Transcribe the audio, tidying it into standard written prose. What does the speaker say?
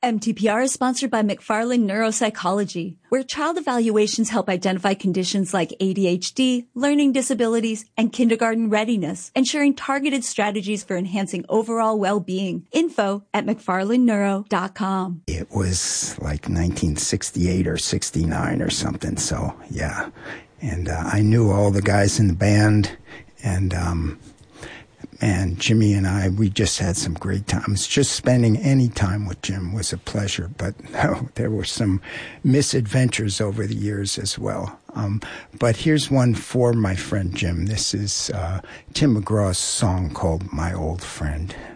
MTPR is sponsored by McFarland Neuropsychology, where child evaluations help identify conditions like ADHD, learning disabilities, and kindergarten readiness, ensuring targeted strategies for enhancing overall well-being. Info at McFarlandNeuro.com. It was like 1968 or 69 or something, so yeah. And I knew all the guys in the band, and Jimmy and I, we just had some great times. Just spending any time with Jim was a pleasure, but no, there were some misadventures over the years as well. But here's one for my friend Jim. This is Tim McGraw's song called My Old Friend.